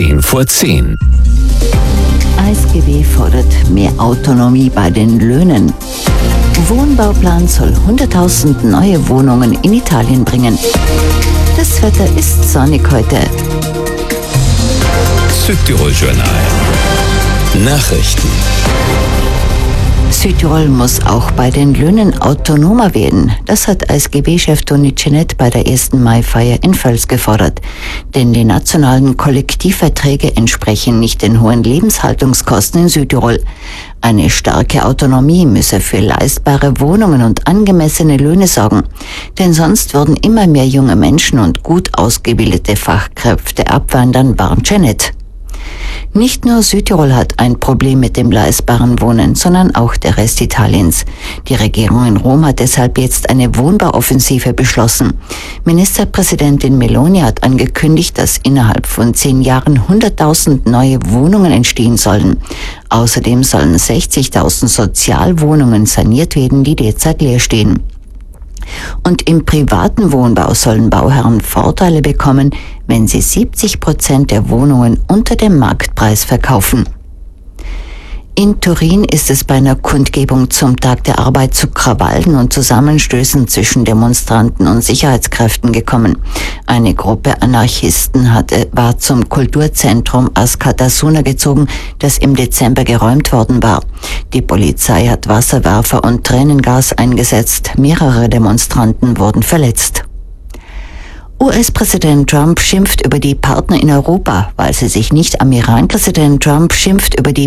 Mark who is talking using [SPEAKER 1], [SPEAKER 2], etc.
[SPEAKER 1] 10 vor 10.
[SPEAKER 2] ASGB fordert mehr Autonomie bei den Löhnen. Wohnbauplan soll 100.000 neue Wohnungen in Italien bringen. Das Wetter ist sonnig heute.
[SPEAKER 1] Südtirol-Journal. Nachrichten.
[SPEAKER 2] Südtirol muss auch bei den Löhnen autonomer werden. Das hat ASGB-Chef Toni Cenet bei der 1. Mai-Feier in Völs gefordert. Denn die nationalen Kollektivverträge entsprechen nicht den hohen Lebenshaltungskosten in Südtirol. Eine starke Autonomie müsse für leistbare Wohnungen und angemessene Löhne sorgen. Denn sonst würden immer mehr junge Menschen und gut ausgebildete Fachkräfte abwandern, warnt Cenet. Nicht nur Südtirol hat ein Problem mit dem leistbaren Wohnen, sondern auch der Rest Italiens. Die Regierung in Rom hat deshalb jetzt eine Wohnbauoffensive beschlossen. Ministerpräsidentin Meloni hat angekündigt, dass innerhalb von 10 Jahren 100.000 neue Wohnungen entstehen sollen. Außerdem sollen 60.000 Sozialwohnungen saniert werden, die derzeit leer stehen. Und im privaten Wohnbau sollen Bauherren Vorteile bekommen, wenn sie 70% der Wohnungen unter dem Marktpreis verkaufen. In Turin ist es bei einer Kundgebung zum Tag der Arbeit zu Krawallen und Zusammenstößen zwischen Demonstranten und Sicherheitskräften gekommen. Eine Gruppe Anarchisten war zum Kulturzentrum Askatasuna gezogen, das im Dezember geräumt worden war. Die Polizei hat Wasserwerfer und Tränengas eingesetzt. Mehrere Demonstranten wurden verletzt. US-Präsident Trump schimpft über die Partner in Europa, weil sie sich nicht am Iran. Präsident Trump schimpft über die